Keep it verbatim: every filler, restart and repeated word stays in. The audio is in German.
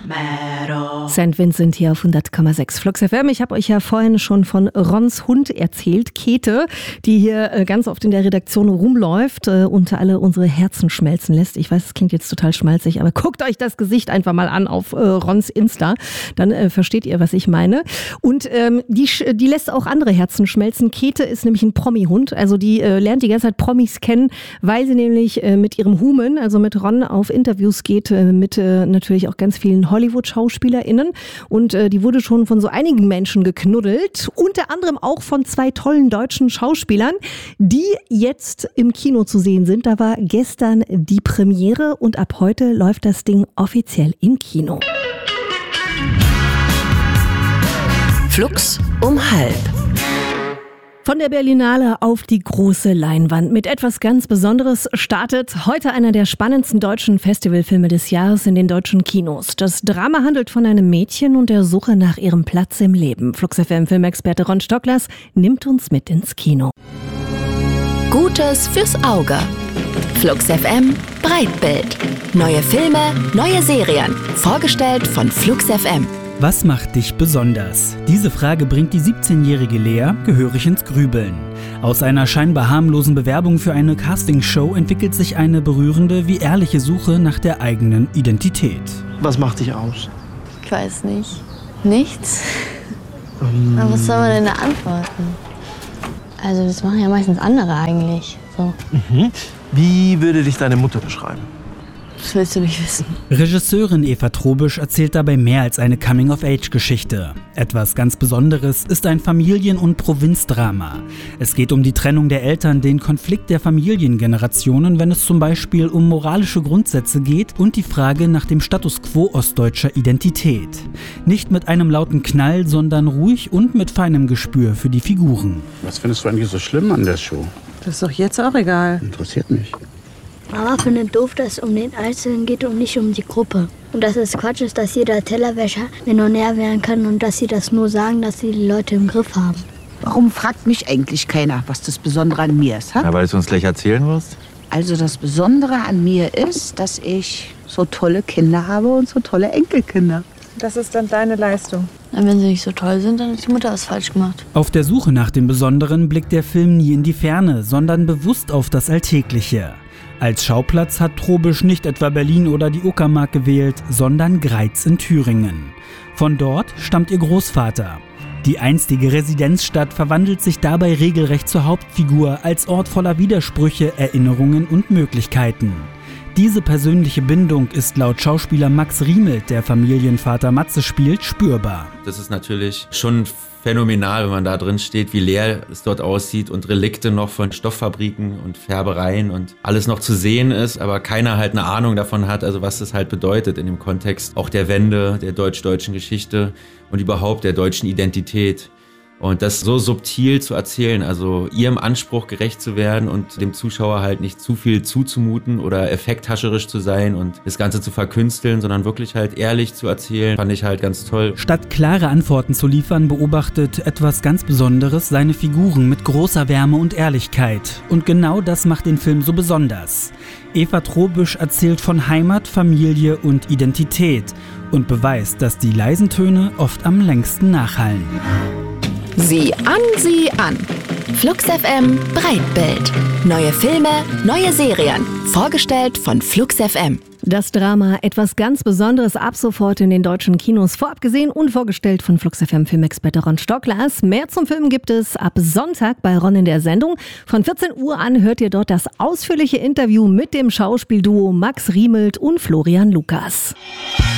Sankt Vincent hier auf hundert Komma sechs Flux F M. Ich habe euch ja vorhin schon von Rons Hund erzählt, Käthe, die hier äh, ganz oft in der Redaktion rumläuft äh, und alle unsere Herzen schmelzen lässt. Ich weiß, es klingt jetzt total schmalzig, aber guckt euch das Gesicht einfach mal an auf äh, Rons Insta. Dann äh, versteht ihr, was ich meine. Und ähm, die, die lässt auch andere Herzen schmelzen. Käthe ist nämlich ein Promi-Hund. Also die äh, lernt die ganze Zeit Promis kennen, weil sie nämlich äh, mit ihrem Human, also mit Ron, auf Interviews geht, äh, mit äh, natürlich auch ganz vielen Hollywood-SchauspielerInnen. Und äh, die wurde schon von so einigen Menschen geknuddelt. Unter anderem auch von zwei tollen deutschen Schauspielern, die jetzt im Kino zu sehen sind. Da war gestern die Premiere und ab heute läuft das Ding offiziell im Kino. Flux um halb. Von der Berlinale auf die große Leinwand. Mit etwas ganz Besonderes startet heute einer der spannendsten deutschen Festivalfilme des Jahres in den deutschen Kinos. Das Drama handelt von einem Mädchen und der Suche nach ihrem Platz im Leben. Flux F M-Filmexperte Ron Stocklers nimmt uns mit ins Kino. Gutes fürs Auge. Flux F M Breitbild. Neue Filme, neue Serien. Vorgestellt von Flux F M. Was macht dich besonders? Diese Frage bringt die siebzehnjährige Lea gehörig ins Grübeln. Aus einer scheinbar harmlosen Bewerbung für eine Castingshow entwickelt sich eine berührende wie ehrliche Suche nach der eigenen Identität. Was macht dich aus? Ich weiß nicht. Nichts? Um. Aber was soll man denn da antworten? Also das machen ja meistens andere eigentlich. So. Mhm. Wie würde dich deine Mutter beschreiben? Das willst du nicht wissen. Regisseurin Eva Trobisch erzählt dabei mehr als eine Coming-of-Age-Geschichte. Etwas ganz Besonderes ist ein Familien- und Provinzdrama. Es geht um die Trennung der Eltern, den Konflikt der Familiengenerationen, wenn es zum Beispiel um moralische Grundsätze geht und die Frage nach dem Status quo ostdeutscher Identität. Nicht mit einem lauten Knall, sondern ruhig und mit feinem Gespür für die Figuren. Was findest du eigentlich so schlimm an der Show? Das ist doch jetzt auch egal. Interessiert mich. Mama findet doof, dass es um den Einzelnen geht und nicht um die Gruppe. Und dass es Quatsch ist, dass jeder Tellerwäscher Millionär werden kann und dass sie das nur sagen, dass sie die Leute im Griff haben. Warum fragt mich eigentlich keiner, was das Besondere an mir ist? Ha? Ja, weil du uns gleich erzählen wirst. Also das Besondere an mir ist, dass ich so tolle Kinder habe und so tolle Enkelkinder. Das ist dann deine Leistung. Und wenn sie nicht so toll sind, dann hat die Mutter was falsch gemacht. Auf der Suche nach dem Besonderen blickt der Film nie in die Ferne, sondern bewusst auf das Alltägliche. Als Schauplatz hat Trobisch nicht etwa Berlin oder die Uckermark gewählt, sondern Greiz in Thüringen. Von dort stammt ihr Großvater. Die einstige Residenzstadt verwandelt sich dabei regelrecht zur Hauptfigur als Ort voller Widersprüche, Erinnerungen und Möglichkeiten. Diese persönliche Bindung ist laut Schauspieler Max Riemelt, der Familienvater Matze spielt, spürbar. Das ist natürlich schon phänomenal, wenn man da drin steht, wie leer es dort aussieht und Relikte noch von Stofffabriken und Färbereien und alles noch zu sehen ist, aber keiner halt eine Ahnung davon hat, also was das halt bedeutet in dem Kontext auch der Wende, der deutsch-deutschen Geschichte und überhaupt der deutschen Identität. Und das so subtil zu erzählen, also ihrem Anspruch gerecht zu werden und dem Zuschauer halt nicht zu viel zuzumuten oder effekthascherisch zu sein und das Ganze zu verkünsteln, sondern wirklich halt ehrlich zu erzählen, fand ich halt ganz toll. Statt klare Antworten zu liefern, beobachtet etwas ganz Besonderes seine Figuren mit großer Wärme und Ehrlichkeit. Und genau das macht den Film so besonders. Eva Trobisch erzählt von Heimat, Familie und Identität und beweist, dass die leisen Töne oft am längsten nachhallen. Sieh an, sieh an. Flux F M Breitbild. Neue Filme, neue Serien. Vorgestellt von Flux F M. Das Drama Etwas ganz Besonderes ab sofort in den deutschen Kinos. Vorab gesehen und vorgestellt von Flux F M-Filmexperte Ron Stocklers. Mehr zum Film gibt es ab Sonntag bei Ron in der Sendung. Von vierzehn Uhr an hört ihr dort das ausführliche Interview mit dem Schauspielduo Max Riemelt und Florian Lukas.